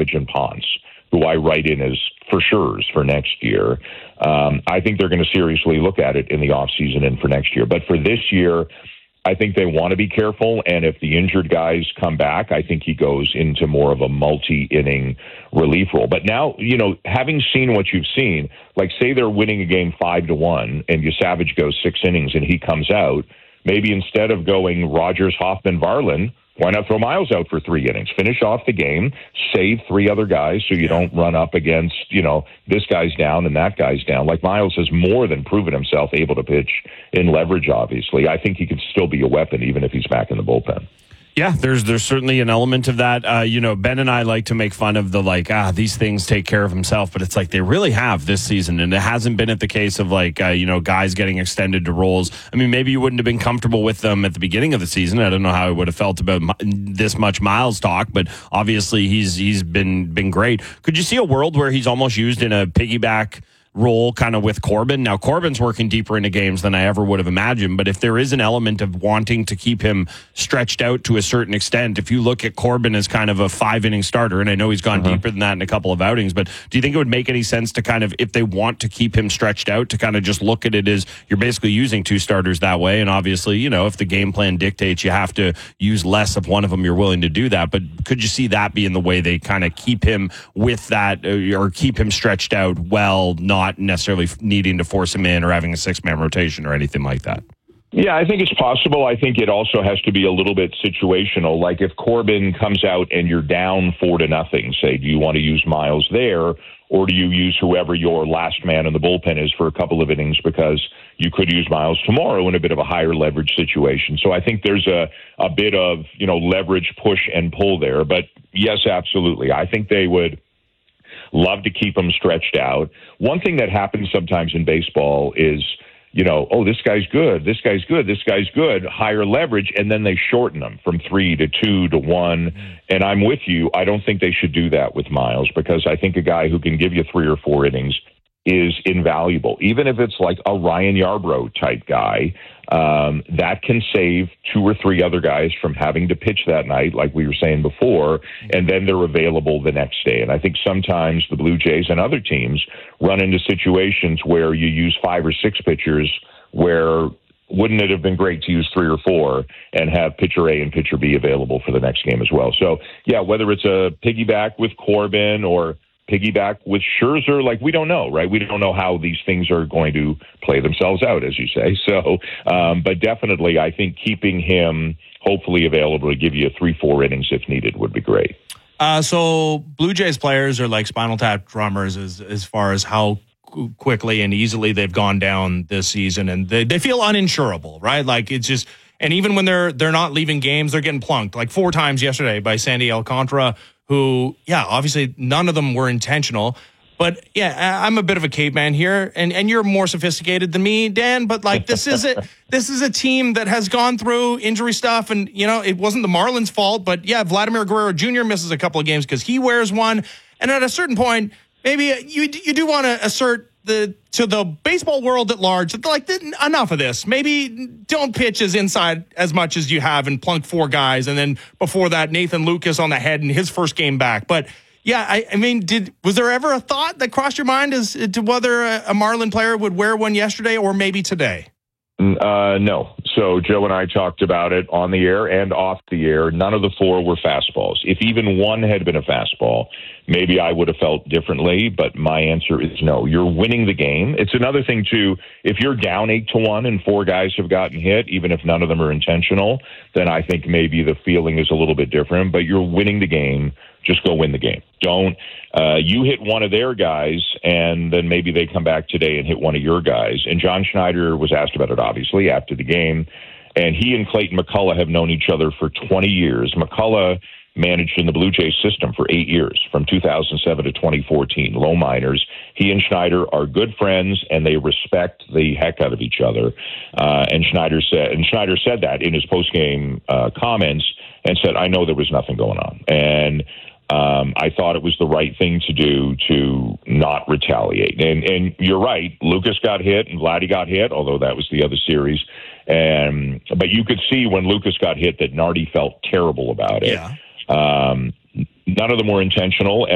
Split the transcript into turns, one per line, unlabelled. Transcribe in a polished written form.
Savage and Ponce, who I write in as for sure's for next year. I think they're going to seriously look at it in the offseason and for next year. But for this year, I think they want to be careful, and if the injured guys come back, I think he goes into more of a multi-inning relief role. But now, having seen what you've seen, like say they're winning a game 5-1, and Savage goes 6 innings and he comes out, maybe instead of going Rogers, Hoffman, Varland, why not throw Miles out for 3 innings? Finish off the game, save 3 other guys so you don't run up against, this guy's down and that guy's down. Like Miles has more than proven himself able to pitch in leverage, obviously. I think he can still be a weapon even if he's back in the bullpen.
Yeah, there's certainly an element of that. Ben and I like to make fun of the these things take care of himself, but it's like they really have this season, and it hasn't been at the case of guys getting extended to roles. I mean, maybe you wouldn't have been comfortable with them at the beginning of the season. I don't know how I would have felt about this much Miles talk, but obviously he's been great. Could you see a world where he's almost used in a piggyback role kind of with Corbin? Now, Corbin's working deeper into games than I ever would have imagined, but if there is an element of wanting to keep him stretched out to a certain extent, if you look at Corbin as kind of a 5-inning starter, and I know he's gone deeper than that in a couple of outings, but do you think it would make any sense to kind of, if they want to keep him stretched out, to kind of just look at it as you're basically using 2 starters that way, and obviously, if the game plan dictates you have to use less of one of them, you're willing to do that, but could you see that being the way they kind of keep him with that, or keep him stretched out not necessarily needing to force him in or having a 6-man rotation or anything like that?
Yeah, I think it's possible. I think it also has to be a little bit situational. Like if Corbin comes out and you're down 4-0, say, do you want to use Miles there, or do you use whoever your last man in the bullpen is for a couple of innings because you could use Miles tomorrow in a bit of a higher leverage situation? So I think there's a bit of, leverage push and pull there. But yes, absolutely. I think they would love to keep them stretched out. One thing that happens sometimes in baseball is, this guy's good, this guy's good, this guy's good, higher leverage, and then they shorten them from 3 to 2 to 1. And I'm with you. I don't think they should do that with Miles, because I think a guy who can give you 3 or 4 innings is invaluable. Even if it's like a Ryan Yarbrough type guy, that can save 2 or 3 other guys from having to pitch that night, like we were saying before, and then they're available the next day. And I think sometimes the Blue Jays and other teams run into situations where you use 5 or 6 pitchers, where wouldn't it have been great to use 3 or 4 and have pitcher A and pitcher B available for the next game as well? So, yeah, whether it's a piggyback with Corbin or piggyback with Scherzer, we don't know, right? We don't know how these things are going to play themselves out, as you say. So, but definitely, I think keeping him hopefully available to give you 3-4 innings if needed would be great.
So Blue Jays players are like Spinal Tap drummers as far as how quickly and easily they've gone down this season, and they feel uninsurable, right? Like it's just, and even when they're not leaving games, they're getting plunked like 4 times yesterday by Sandy Alcantara, who, obviously none of them were intentional. But, I'm a bit of a caveman here, and you're more sophisticated than me, Dan, but, this is a team that has gone through injury stuff, and, it wasn't the Marlins' fault, but, Vladimir Guerrero Jr. misses a couple of games because he wears one, and at a certain point, maybe you do want to assert to the baseball world at large, enough of this. Maybe don't pitch as inside as much as you have and plunk 4 guys. And then before that, Nathan Lucas on the head in his first game back. But I mean, was there ever a thought that crossed your mind as to whether a Marlin player would wear one yesterday or maybe today?
No. So Joe and I talked about it on the air and off the air. None of the 4 were fastballs. If even one had been a fastball, maybe I would have felt differently, but my answer is no. You're winning the game. It's another thing, too, if you're down 8-1 and 4 guys have gotten hit, even if none of them are intentional, then I think maybe the feeling is a little bit different, but you're winning the game. Just go win the game. Don't you hit one of their guys, and then maybe they come back today and hit one of your guys. And John Schneider was asked about it, obviously, after the game, and he and Clayton McCullough have known each other for 20 years. McCullough managed in the Blue Jays system for 8 years, from 2007 to 2014, low minors. He and Schneider are good friends, and they respect the heck out of each other. And Schneider said that in his postgame comments, and said, I know there was nothing going on. And I thought it was the right thing to do to not retaliate. And you're right, Lucas got hit and Vladdy got hit, although that was the other series. But you could see when Lucas got hit that Nardi felt terrible about it.
Yeah.
None of them were intentional.